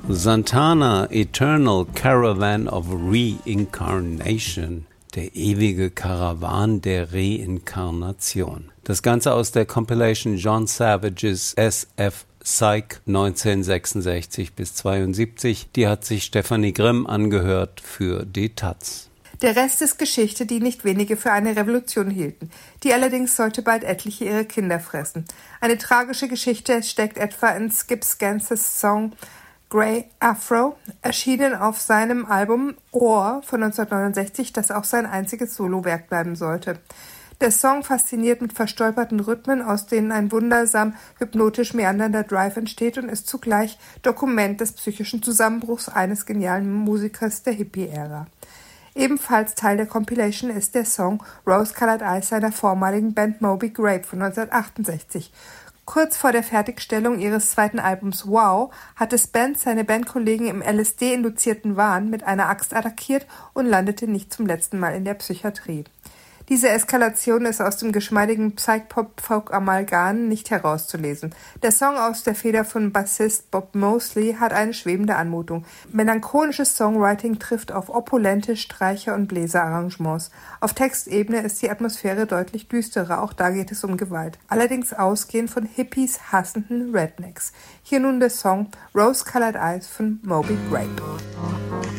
Santana, Eternal Caravan of Reincarnation. Der ewige Karawan der Reinkarnation. Das Ganze aus der Compilation John Savage's SF Psych 1966 bis 72. Die hat sich Stefanie Grimm angehört für die taz. Der Rest ist Geschichte, die nicht wenige für eine Revolution hielten. Die allerdings sollte bald etliche ihre Kinder fressen. Eine tragische Geschichte steckt etwa in Skip Scanses Song Grey Afro, erschienen auf seinem Album Ohr von 1969, das auch sein einziges Solowerk bleiben sollte. Der Song fasziniert mit verstolperten Rhythmen, aus denen ein wundersam hypnotisch meandernder Drive entsteht und ist zugleich Dokument des psychischen Zusammenbruchs eines genialen Musikers der Hippie-Ära. Ebenfalls Teil der Compilation ist der Song Rose-Colored Eyes seiner vormaligen Band Moby Grape von 1968. Kurz vor der Fertigstellung ihres zweiten Albums Wow hatte Spence seine Bandkollegen im LSD-induzierten Wahn mit einer Axt attackiert und landete nicht zum letzten Mal in der Psychiatrie. Diese Eskalation ist aus dem geschmeidigen Psych-Pop-Folk-Amalgam nicht herauszulesen. Der Song aus der Feder von Bassist Bob Mosley hat eine schwebende Anmutung. Melancholisches Songwriting trifft auf opulente Streicher- und Bläserarrangements. Auf Textebene ist die Atmosphäre deutlich düsterer, auch da geht es um Gewalt. Allerdings ausgehend von Hippies hassenden Rednecks. Hier nun der Song Rose-Colored Eyes von Moby Grape.